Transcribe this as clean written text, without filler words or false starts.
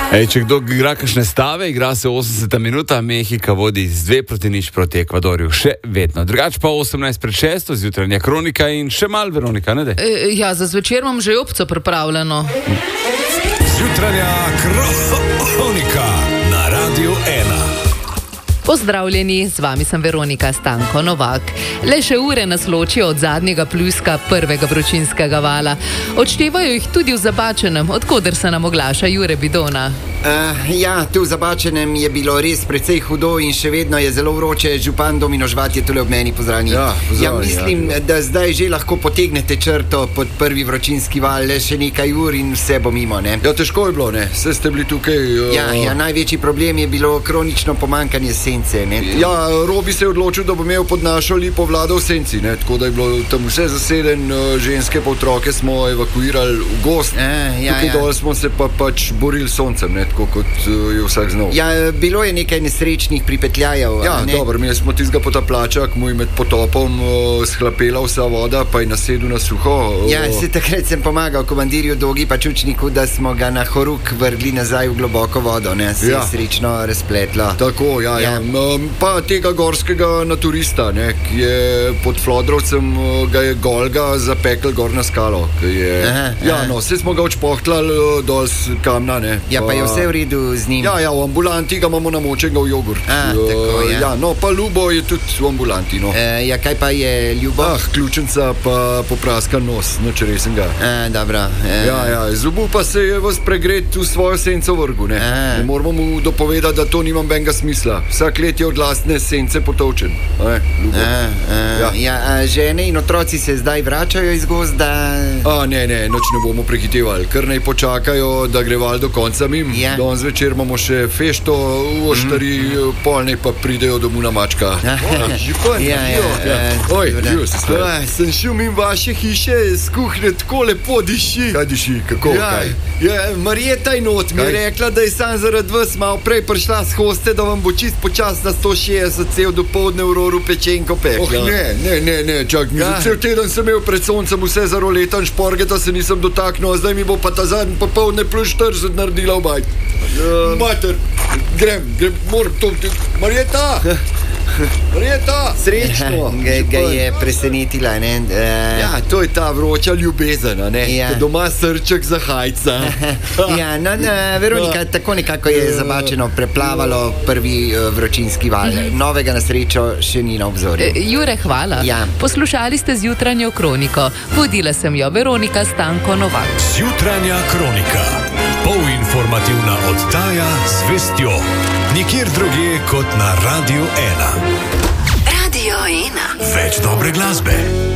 Če kdo igra kakšne stave, igra se 80 minuta, Mehika vodi z 2-0 proti Ekvadorju, še vedno. Drugač pa 18:06, zjutranja kronika in še malo, Veronika, ne dej? Ja, za zvečer imam že obco pripravljeno. Zjutranja kronika na Radiu 1. Pozdravljeni, z vami sem Veronika Stanko Novak. Le še ure nas ločijo od zadnjega pljuska prvega vročinskega vala. Odštevajo jih tudi v Zabačenem, odkoder se nam oglaša Jure Bidona. Ja, tu v Zabačenem je bilo res precej hudo in še vedno je zelo vroče. Župan Domino Žvat je tule ob meni, pozdravljen. Ja, mislim, da zdaj že lahko potegnete črto pod prvi vročinski val, le še nekaj ur in vse bo mimo, ne? Ja, težko je bilo, ne? Vse ste bili tukaj... Ja, največji problem je bilo kronično pomankanje sence, ne? Ja, Robi se je odločil, da bo imel pod našo lipo vlado v senci, ne? Tako da je bilo tam vse zaseden, ženske pa otroke smo evakuirali v gost. Tukaj dol smo se pa pač borili s soncem, ne? Tako kot je vsak znal. Ja, bilo je nekaj nesrečnih pripetljajev. Ja, dobro, mi smo tistega potapljača, mu je med potopom shlapela vsa voda, pa je nasedel na suho. Ja, se takrat sem pomagal komandirju Dogi pa Čučniku, da smo ga na horuk vrgli nazaj v globoko vodo, ne? Se je srečno razpletlo. Tako, ja. Pa tega gorskega naturista, ne? Ki je pod Flodrovcem ga je Golga zapekel gor na skalo. Se smo ga odšpohtlali dol z kamna, ne? Ja, pa je vse v redu z njim. Ja, v ambulanti ga imamo namočenega v jogurt. Tako, ja. No, pa Ljubo je tudi v ambulanti, no. Ja, kaj pa je Ljubo? Ključenca pa popraskan nos, noč resen ga. Dobro. Ja, zubu pa se je vas pregret v svojo senco vrgu, ne. Ne moramo mu dopovedati, da to nima benga smisla. Vsak let je od lastne sence potovčen. Žene in otroci se zdaj vračajo iz gozda? Ne, noč ne bomo prehitevali. Kar naj počakajo, da gre val do konca mim. Danes večer imamo še fešto v Oštari, polnej pa pridejo domov na mačka. Sem šel mim vaše hiše, z kuhne tako lepo diši. Kaj diši, kako? Marjeta je not, mi je rekla, da je sam zaradi vas malo prej prišla s hoste, da vam bo čist počas na 160 cel dopoldne v Roru pečenko pekla. Ne, čak, cel teden sem imel pred soncem vse za roletan šporgeta, se nisem dotaknil, zdaj mi bo pa ta zadnji popoldne plus 40 naredila obaj. Mater, grem, moram to... Marjeta! Srečno! Ga je presenetila, ne? Ja, to je ta vroča ljubezen, ne? Ko doma srček zahajca. Veronika, tako nekako je Zabačeno preplavalo prvi vročinski val. Novega na srečo še ni na obzorju. Jure, hvala. Poslušali ste zjutranjo kroniko. Vodila sem jo Veronika Stanko Novak. Zjutranja kronika. Polinformativna oddaja z vestjo. Nikjer drugje kot na Radiu 1. Radio 1. Več dobre glasbe.